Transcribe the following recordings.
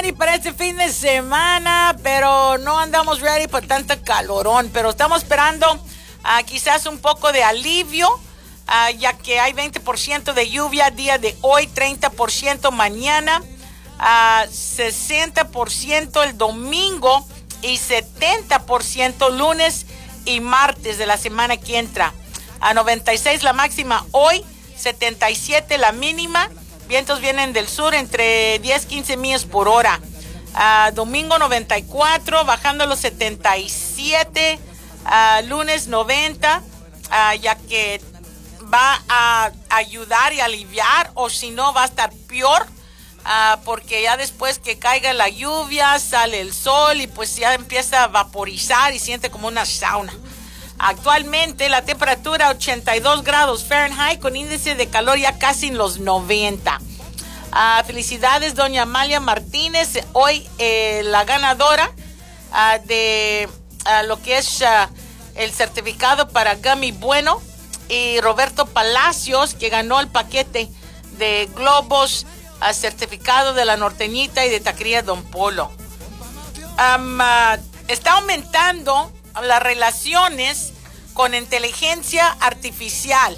ready para este fin de semana, pero no andamos ready para tanta calorón. Pero estamos esperando quizás un poco de alivio, ya que hay 20% de lluvia día de hoy, 30% mañana, 60% el domingo y 70% lunes y martes de la semana que entra. A 96 la máxima hoy, 77 la mínima. Vientos vienen del sur entre 10-15 millas por hora. Domingo 94, bajando a los 77. Lunes 90, ya que va a ayudar y aliviar, o si no va a estar peor, porque ya después que caiga la lluvia, sale el sol y pues ya empieza a vaporizar y siente como una sauna. Actualmente la temperatura 82 grados Fahrenheit con índice de calor ya casi en los 90. Felicidades, doña Amalia Martínez, hoy la ganadora de lo que es el certificado para Gummy Bueno, y Roberto Palacios, que ganó el paquete de globos certificado de La Norteñita y de Taquería Don Polo. Está aumentando las relaciones con inteligencia artificial.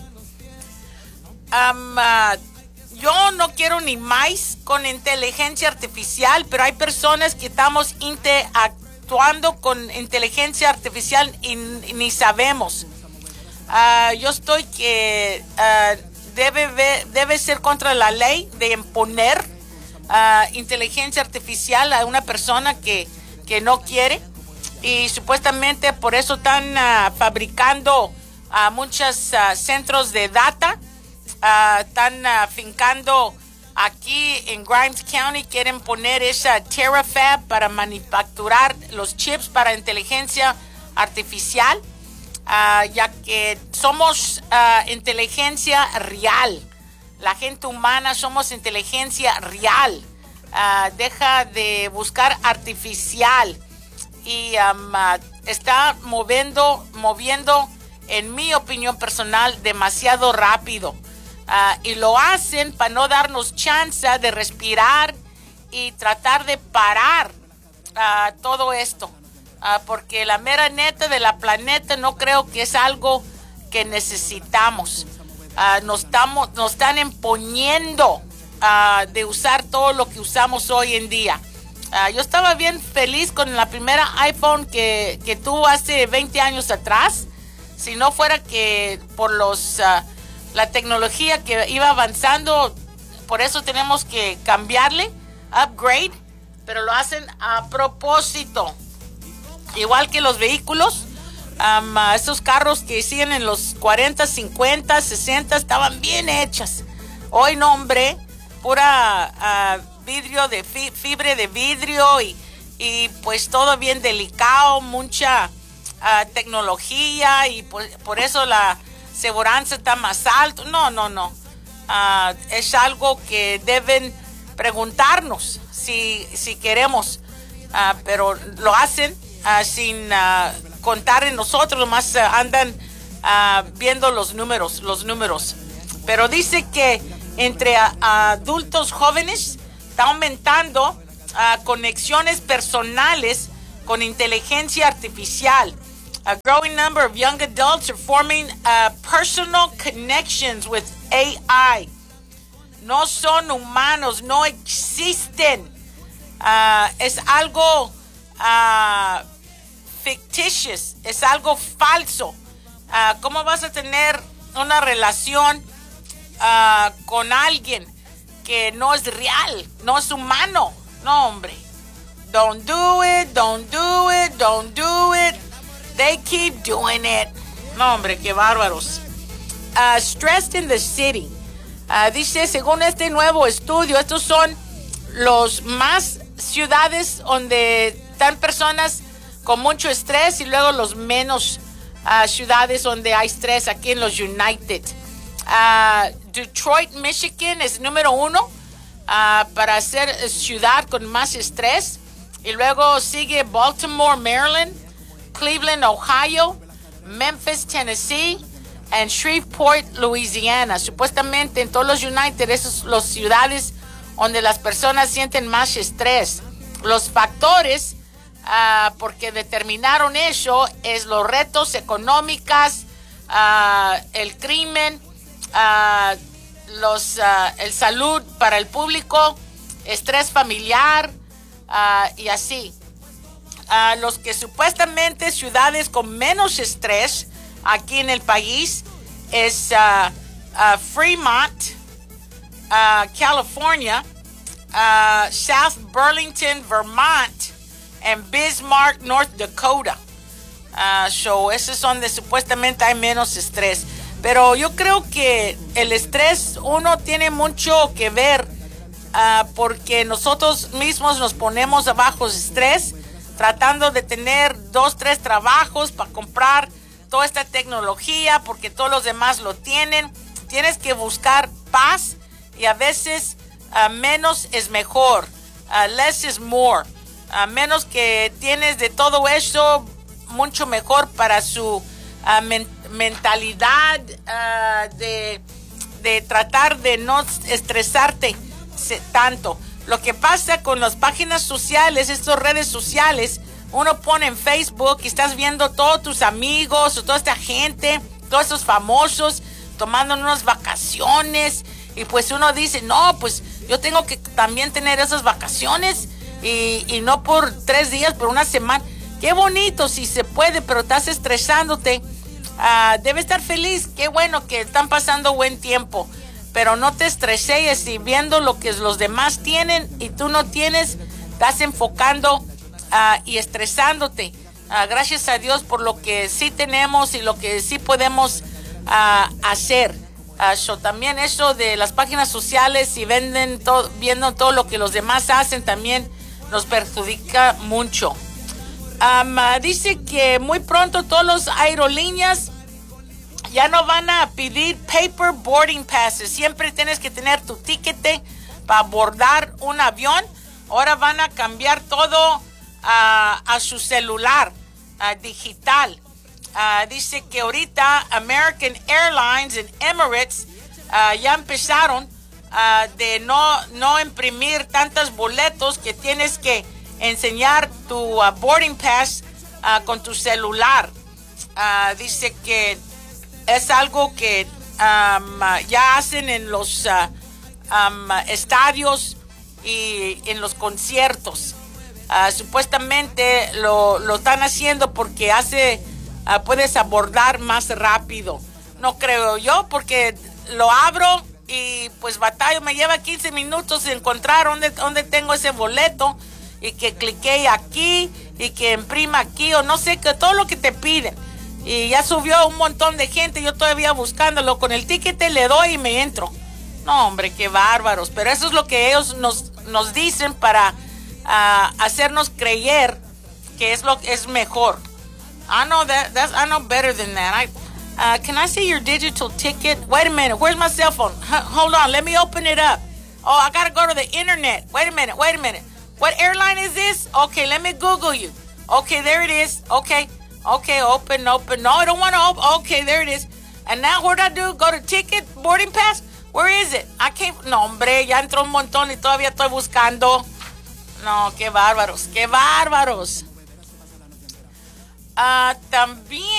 Yo no quiero ni más con inteligencia artificial, pero hay personas que estamos interactuando con inteligencia artificial y ni sabemos. Yo estoy que debe ser contra la ley de imponer inteligencia artificial a una persona que no quiere. Y supuestamente por eso están fabricando muchos centros de data. Están fincando aquí en Grimes County. Quieren poner esa Terafab para manufacturar los chips para inteligencia artificial, ya que somos inteligencia real. La gente humana somos inteligencia real. Deja de buscar artificial. Y está moviendo, en mi opinión personal, demasiado rápido. Y lo hacen para no darnos chance de respirar y tratar de parar todo esto. Porque la mera neta de la planeta no creo que es algo que necesitamos. Nos están imponiendo de usar todo lo que usamos hoy en día. Yo estaba bien feliz con la primera iPhone que tuvo hace 20 años atrás. Si no fuera que por la tecnología que iba avanzando, por eso tenemos que cambiarle, upgrade, pero lo hacen a propósito. Igual que los vehículos, esos carros que siguen en los 40, 50, 60 estaban bien hechas. Hoy no, hombre, pura vidrio de fibra de vidrio y pues todo bien delicado, mucha tecnología, y por eso la seguridad está más alto. No. Es algo que deben preguntarnos si queremos, pero lo hacen sin contar en nosotros, nomás andan viendo los números. Pero dice que entre adultos jóvenes está aumentando conexiones personales con inteligencia artificial. A growing number of young adults are forming personal connections with AI. No son humanos, no existen. Es algo fictitious, es algo falso. ¿Cómo vas a tener una relación con alguien que no es real, no es humano? No, hombre. Don't do it. They keep doing it. No, hombre, qué bárbaros. Stressed in the city. Dice, según este nuevo estudio, estos son los más ciudades donde están personas con mucho estrés, y luego los menos ciudades donde hay estrés aquí en los United. Detroit, Michigan es número 1 para ser ciudad con más estrés. Y luego sigue Baltimore, Maryland, Cleveland, Ohio, Memphis, Tennessee, and Shreveport, Louisiana. Supuestamente en todos los United, esas son las ciudades donde las personas sienten más estrés. los factores porque determinaron eso es los retos económicos, el crimen, el salud para el público, estrés familiar y así. Los que supuestamente ciudades con menos estrés aquí en el país es Fremont, California, South Burlington, Vermont, and Bismarck, North Dakota. So esos es donde supuestamente hay menos estrés. Pero yo creo que el estrés uno tiene mucho que ver porque nosotros mismos nos ponemos bajo estrés tratando de tener 2, 3 trabajos para comprar toda esta tecnología porque todos los demás lo tienen. Tienes que buscar paz y a veces menos es mejor, less is more. Menos que tienes de todo eso, mucho mejor para su mentalidad de tratar de no estresarte tanto. Lo que pasa con las páginas sociales, estas redes sociales, uno pone en Facebook y estás viendo todos tus amigos o toda esta gente, todos esos famosos tomando unas vacaciones y pues uno dice, no, pues yo tengo que también tener esas vacaciones y no por 3 días, por una semana. Qué bonito si se puede, pero estás estresándote. Debe estar feliz, qué bueno que están pasando buen tiempo, pero no te estreses y viendo lo que los demás tienen y tú no tienes, estás enfocando y estresándote. Gracias a Dios por lo que sí tenemos y lo que sí podemos hacer. También eso de las páginas sociales y viendo todo lo que los demás hacen también nos perjudica mucho. Dice que muy pronto todas las aerolíneas ya no van a pedir paper boarding passes. Siempre tienes que tener tu tiquete para abordar un avión. Ahora van a cambiar todo a su celular digital. Dice que ahorita American Airlines y Emirates ya empezaron de no imprimir tantos boletos que tienes que enseñar tu boarding pass con tu celular. Dice que es algo que ya hacen en los estadios y en los conciertos. Supuestamente lo están haciendo porque puedes abordar más rápido. No creo yo, porque lo abro y pues batallo, me lleva 15 minutos encontrar dónde tengo ese boleto y que cliqué aquí y que imprima aquí o no sé, que todo lo que te piden. Y ya subió un montón de gente, yo todavía buscándolo. Con el ticket le doy y me entro. No, hombre, qué bárbaros. Pero eso es lo que ellos nos dicen para hacernos creer que es mejor. I know better than that. Can I see your digital ticket? Wait a minute, where's my cell phone? Hold on, let me open it up. Oh, I gotta go to the internet. Wait a minute. What airline is this? Okay, let me Google you. Okay, there it is. Okay, open. No, I don't want to open. Okay, there it is. And now what do I do? Go to ticket, boarding pass? Where is it? I can't. No, hombre, ya entró un montón y todavía estoy buscando. No, qué bárbaros. También.